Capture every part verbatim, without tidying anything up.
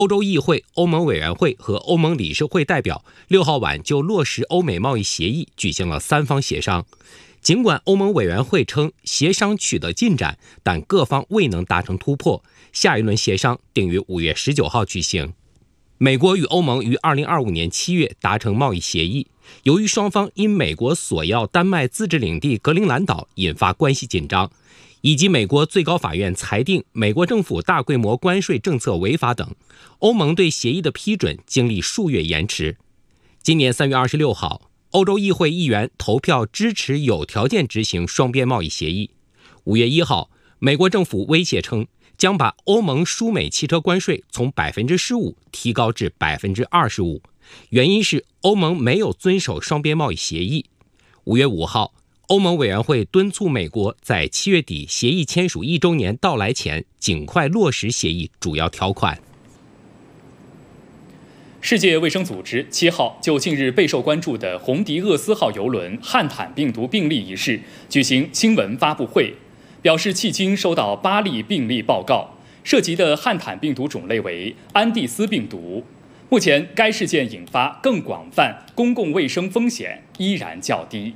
欧洲议会、欧盟委员会和欧盟理事会代表六号晚就落实欧美贸易协议举行了三方协商。尽管欧盟委员会称协商取得进展，但各方未能达成突破。下一轮协商定于五月十九号举行。美国与欧盟于二零二五年七月达成贸易协议，由于双方因美国索要丹麦自治领地格陵兰岛引发关系紧张，以及美国最高法院裁定美国政府大规模关税政策违法等，欧盟对协议的批准经历数月延迟。今年三月二十六号，欧洲议会议员投票支持有条件执行双边贸易协议。五月一号，美国政府威胁称将把欧盟输美汽车关税从百分之十五提高至百分之二十五，原因是欧盟没有遵守双边贸易协议。五月五号，欧盟委员会敦促美国在七月底协议签署一周年到来前尽快落实协议主要条款。 世界卫生组织七号就近日备受关注的红迪厄斯号邮轮汉坦病毒病例一事举行新闻发布会，表示迄今收到八例病例报告，涉及的汉坦病毒种类为安地斯病毒。目前该事件引发更广泛公共卫生风险依然较低。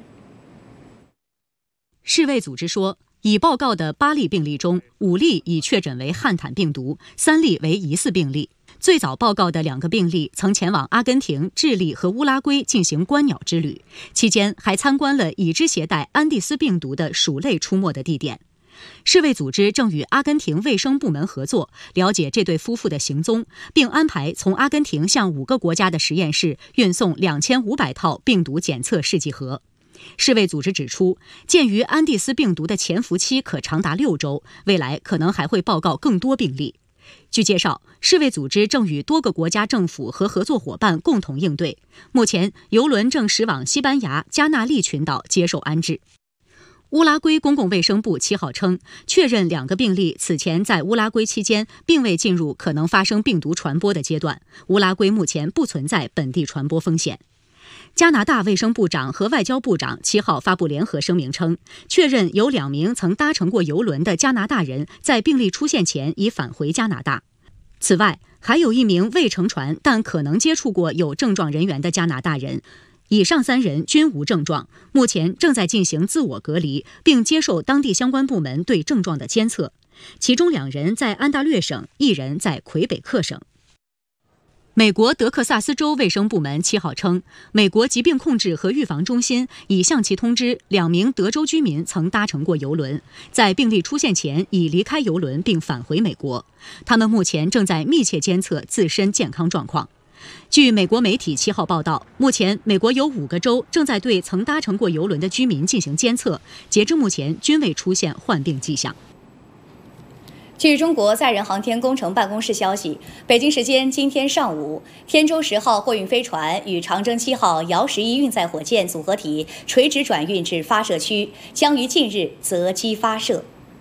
世卫组织说，已报告的八例病例中，五例已确诊为汉坦病毒，三例为疑似病例。最早报告的两个病例曾前往阿根廷、智利和乌拉圭进行观鸟之旅，期间还参观了已知携带安地斯病毒的鼠类出没的地点。世卫组织正与阿根廷卫生部门合作，了解这对夫妇的行踪，并安排从阿根廷向五个国家的实验室运送两千五百套病毒检测试剂盒。世卫组织指出，鉴于安地斯病毒的潜伏期可长达六周，未来可能还会报告更多病例。据介绍，世卫组织正与多个国家政府和合作伙伴共同应对。目前，邮轮正驶往西班牙加纳利群岛接受安置。乌拉圭公共卫生部七号称，确认两个病例此前在乌拉圭期间并未进入可能发生病毒传播的阶段，乌拉圭目前不存在本地传播风险。加拿大卫生部长和外交部长七号发布联合声明称，确认有两名曾搭乘过邮轮的加拿大人在病例出现前已返回加拿大。此外，还有一名未乘船但可能接触过有症状人员的加拿大人，以上三人均无症状，目前正在进行自我隔离，并接受当地相关部门对症状的监测。其中两人在安大略省，一人在魁北克省。美国德克萨斯州卫生部门七号称，美国疾病控制和预防中心已向其通知，两名德州居民曾搭乘过邮轮，在病例出现前已离开邮轮并返回美国。他们目前正在密切监测自身健康状况。据美国媒体七号报道，目前美国有五个州正在对曾搭乘过邮轮的居民进行监测，截至目前均未出现患病迹象。 据中国载人航天工程办公室消息，北京时间今天上午，天舟十号货运飞船与长征七号遥十一运载火箭组合体垂直转运至发射区，将于近日择机发射。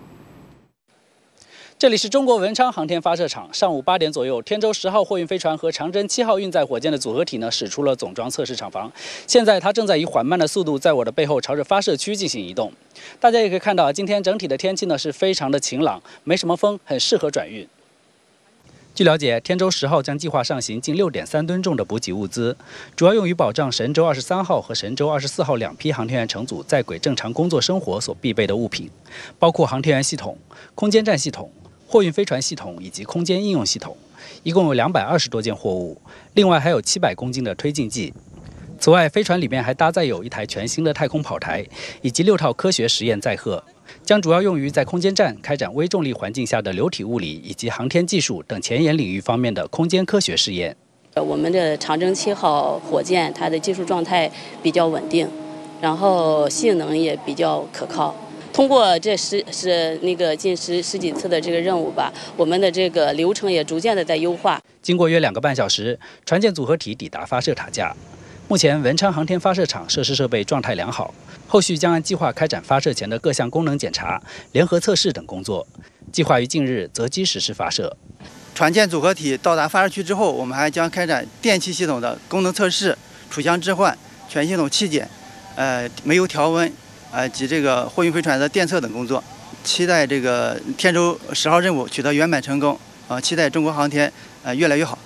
这里是中国文昌航天发射场，上午八点左右，天舟十号货运飞船和长征七号运载火箭的组合体呢驶出了总装测试厂房。现在它正在以缓慢的速度在我的背后朝着发射区进行移动。大家也可以看到，今天整体的天气呢是非常的晴朗，没什么风，很适合转运。据了解，天舟十号将计划上行近六点三吨重的补给物资，主要用于保障神舟二十三号和神舟二十四号两批航天员乘组在轨正常工作生活所必备的物品，包括航天员系统、空间站系统、货运飞船系统以及空间应用系统，一共有两百二十多件货物，另外还有七百公斤的推进剂。此外，飞船里面还搭载有一台全新的太空跑台，以及六套科学实验载荷，将主要用于在空间站开展微重力环境下的流体物理以及航天技术等前沿领域方面的空间科学试验。 我们的长征七号火箭，它的技术状态比较稳定，然后性能也比较可靠。通过这十是那个近十十几次的这个任务吧，我们的这个流程也逐渐的在优化。 经过约两个半小时，船舰组合体抵达发射塔架。目前文昌航天发射场设施设备状态良好，后续将按计划开展发射前的各项功能检查、联合测试等工作，计划于近日择机实施发射。 船舰组合体到达发射区之后，我们还将开展电气系统的功能测试、储箱置换、全系统气检、呃煤油调温。呃及这个货运飞船的电测等工作，期待这个天舟十号任务取得圆满成功， 啊，期待中国航天呃越来越好。